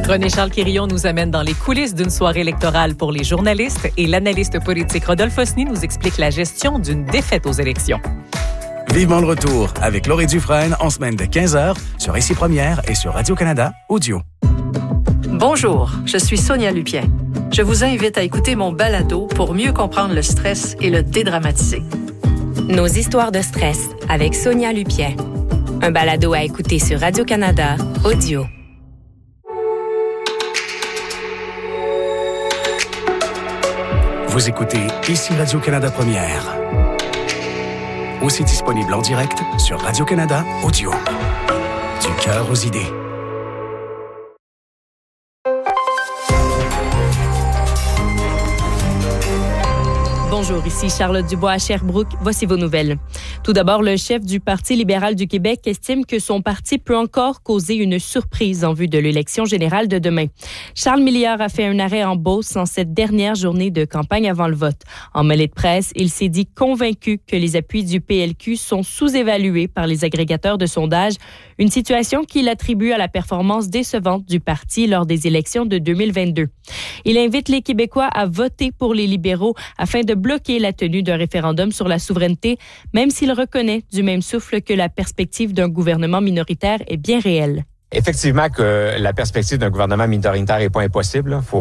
René Charles Quirillon nous amène dans les coulisses d'une soirée électorale pour les journalistes et l'analyste politique Rodolphe Osny nous explique la gestion d'une défaite aux élections. Vivement le retour avec Laurie Dufresne en semaine de 15h sur Ici Première et sur Radio-Canada Audio. Bonjour, je suis Sonia Lupien. Je vous invite à écouter mon balado pour mieux comprendre le stress et le dédramatiser. Nos histoires de stress avec Sonia Lupien. Un balado à écouter sur Radio-Canada Audio. Vous écoutez Ici Radio-Canada Première. Aussi disponible en direct sur Radio-Canada Audio. Du cœur aux idées. Bonjour, ici Charlotte Dubois à Sherbrooke. Voici vos nouvelles. Tout d'abord, le chef du Parti libéral du Québec estime que son parti peut encore causer une surprise en vue de l'élection générale de demain. Charles Milliard a fait un arrêt en Beauce en cette dernière journée de campagne avant le vote. En mêlée de presse, il s'est dit convaincu que les appuis du PLQ sont sous-évalués par les agrégateurs de sondages, une situation qu'il attribue à la performance décevante du parti lors des élections de 2022. Il invite les Québécois à voter pour les libéraux afin de bloquer la tenue d'un référendum sur la souveraineté, même s'il reconnaît du même souffle que la perspective d'un gouvernement minoritaire est bien réelle. Effectivement que la perspective d'un gouvernement minoritaire n'est pas impossible. Faut